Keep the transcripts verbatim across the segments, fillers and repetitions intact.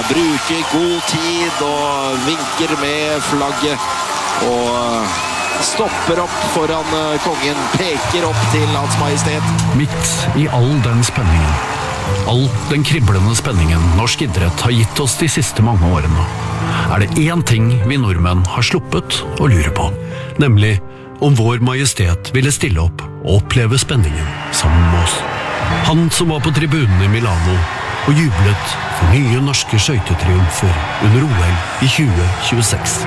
bruker god tid og vinker med flagget og stopper opp foran kongen, peker opp til Hans Majestet. Midt i all den spenningen, all den kriblende spenningen norsk idrett har gitt oss de siste mange årene, er det én ting vi nordmenn har sluppet å lure på, nemlig om vår majestet ville stille opp og oppleve spenningen sammen med oss. Han som var på tribunen i Milano og jublet for nye norske skøytetriumfer under O L i tjue tjueseks.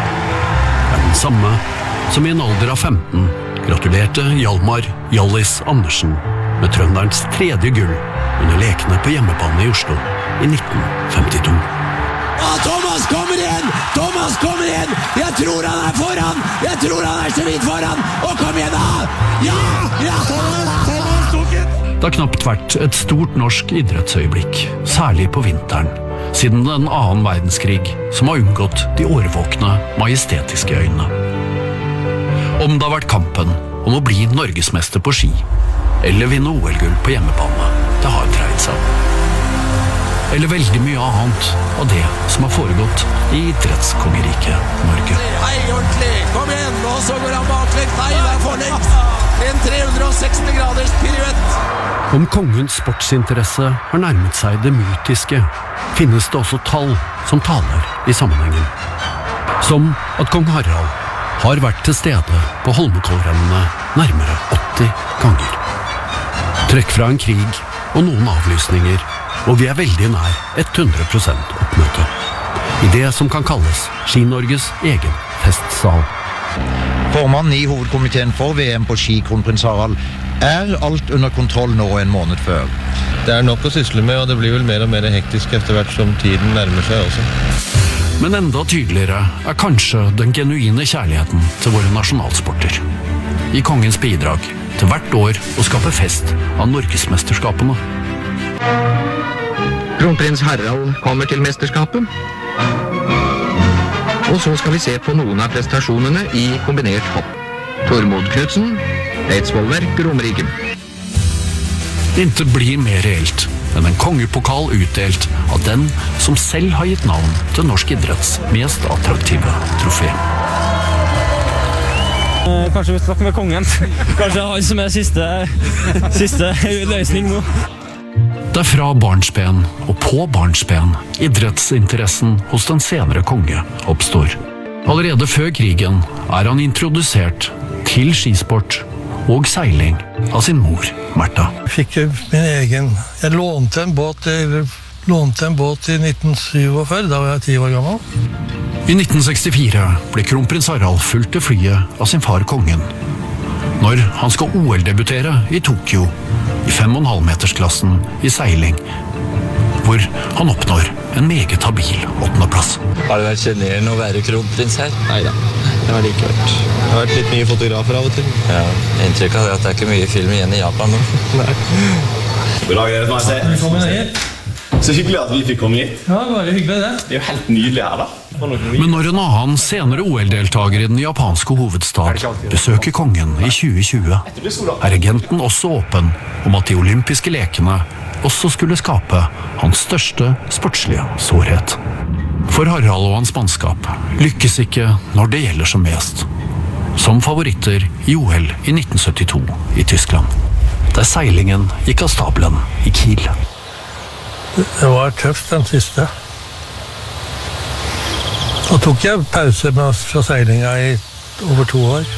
Er den samme som i en alder av femten gratulerte Hjalmar Hjallis Andersen med trønderens tredje gull under lekene på hjemmebane i Oslo i nitten femtito. Ja, Thomas kommer igjen! Thomas kommer igjen! Jeg tror han er foran! Jeg tror han er så vidt foran! Og kom igjen da! Ja! Ja! Thomas! Thomas tok den! Det har knapt vært et stort norsk idrettsøyeblikk, særlig på vinteren, siden den annen verdenskrig som har unngått de årvåkne, majestetiske øynene. Om det har vært kampen om å bli norgesmester på ski, eller vinne O L-gull på hjemmebane, det har dreid seg om. Eller veldig mye annet av det som har foregått i idrettskongeriket Norge. Hei, ordentlig! Kom igjen! Og så går han baklengt. Nei, det er forlengt! En tre hundre og seksti graders piruett. Om kongens sportsinteresse har nærmet seg det mytiske, finnes det også tall som taler i sammenhengen. Som at kong Harald har vært til stede på Holmenkollrennene nærmere åtti ganger. Trekk fra en krig og noen avlysninger, og vi er veldig nær hundre prosent oppmøte. I det som kan kalles Ski-Norges egen festsal. Formannen i hovedkomiteen for V M på ski, kronprins Harald, er alt under kontroll nå en måned før. Det er nok å sysle med, og det blir vel mer og mer hektisk etter hvert som tiden nærmer seg også. Men enda tydeligere er kanskje den genuine kjærligheten til våre nasjonalsporter. I kongens bidrag til hvert år å skape fest av Norgesmesterskapene. Kronprins Harald kommer til mesterskapet. Og så skal vi se på noen av prestasjonene i kombinert hopp. Tormod Knudsen, Eidsvoll Verk, Romerike. Intet blir mer reelt enn en kongepokal utdelt av den som selv har gitt navn til norsk idretts mest attraktive trofé. Kanskje vi snakker med kongen. Kanskje han som er siste, siste løsning nå. Det er fra barnsben og på barnsben idrettsinteressen hos den senere konge oppstår. Allerede før krigen er han introdusert til skisport og seiling av sin mor, Märtha. Jeg fikk min egen, jeg lånte en båt, jeg lånte en båt i nitten syttiåtte, da var jeg ti år gammel. I nitten sekstifire ble kronprins Harald fulgt til flyet av sin far kongen, når han skal O L-debutere i Tokyo, i fem og en halv metersklassen i seiling, hvor han oppnår en meget habil åttendeplass. Har det vært generende å være kronprins her? Neida, det har det ikke vært. Det har vært litt mye fotografer av og til. Ja, inntrykk av det at det er ikke mye film igjen i Japan nå. Nei. God dag, det er meg. Velkommen hit. Så hyggelig at vi fikk komme hit. Ja, bare hyggelig det. Det er jo helt nydelig her da. Men når en annen senere O L-deltager i den japanske hovedstad besøker kongen i tjue tjue, er regenten også åpen om at de olympiske lekene også skulle skape hans største sportslige sårhet. For Harald og hans mannskap lykkes ikke når det gjelder som mest. Som favoritter i O L i nitten syttito i Tyskland, der seilingen gikk av stabelen i Kiel. Det var tøft den siste. Da tok jeg pause med fra seilinga i over to år.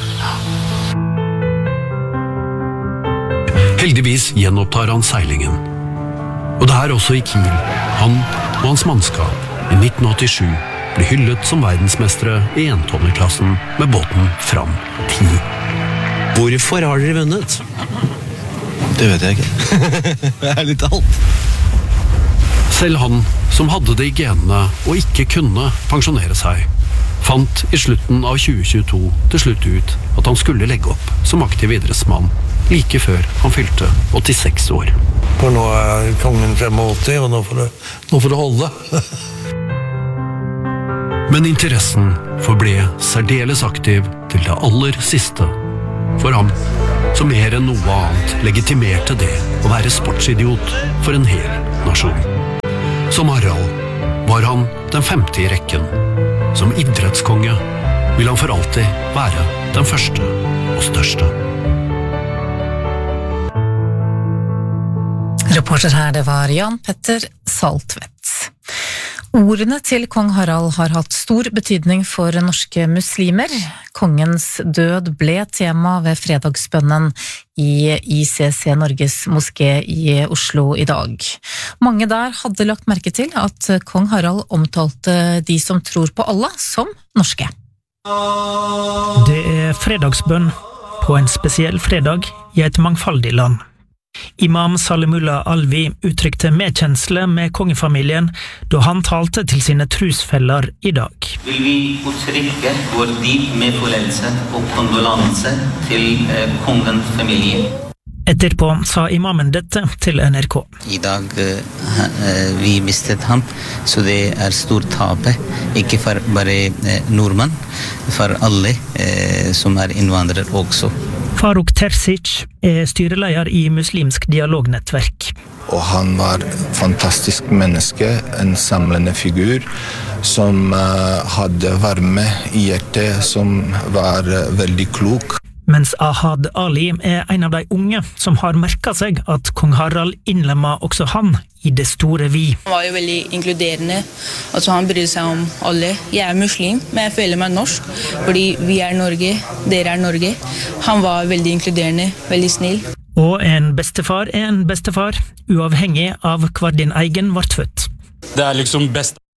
Heldigvis gjenopptar han seilingen. Og det er også i Kiel han og hans mannskap i nitten åttisju ble hyllet som verdensmestere i entonnerklassen med båten Fram ti. Hvorfor har dere vunnet? Det vet jeg ikke. Det er litt alt. Selv han, som hadde det i genene og ikke kunne pensjonere seg, fant i slutten av tjue tjueto til slutt ut at han skulle legge opp som aktiv idrettsmann like før han fylte åttiseks år. For nå er kongen åttifem, og nå får det, nå får det holde. Men interessen forble særdeles aktiv til det aller siste. For ham, som mer enn noe annet legitimerte det å være sportsidiot for en hel nasjon. Som Harald var han den femte i rekken. Som idrettskonge vil han for alltid være den første og største. Reporter her, det var Jan Petter Saltvedt. Ordene til kong Harald har hatt stor betydning for norske muslimer. Kongens død ble tema ved fredagsbønnen i I C C Norges moské i Oslo i dag. Mange der hadde lagt merke til at kong Harald omtalte de som tror på Allah som norske. Det er fredagsbønn på en spesiell fredag i et mangfoldig land. Imam Salimullah Alvi uttrykte medkjensle med kongefamilien da han talte til sine trosfeller i dag. Vil vi uttrykke vår dyp medfølelse og kondolanse til eh, kongens familie. Etterpå sa imamen dette til N R K. I dag eh, vi mistet ham, så det er stor tape, ikke for bare eh, nordmenn, for alle eh, som er innvandrere også. Faruk Terzic er styreleder i Muslimsk dialognettverk. Og han var fantastisk menneske, en samlende figur som uh, hadde varme i hjertet, som var uh, veldig klok. Mens Ahad Ali er en av de unge som har merket seg at kong Harald innlemma også han i det store vi. Han var jo veldig inkluderende, altså han brydde seg om alle. Jeg er muslim, men jeg føler meg norsk, fordi vi er Norge, dere er Norge. Han var veldig inkluderende, veldig snill. Og en bestefar er en bestefar, uavhengig av hva din egen var født. Det er liksom best